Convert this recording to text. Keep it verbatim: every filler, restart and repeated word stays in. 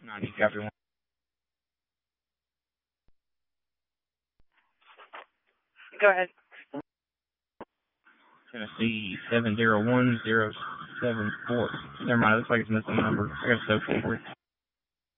ninety, chapter one. Go ahead. Tennessee seven zero one zero seven four. Never mind, it looks like it's missing a number. I got a social for it.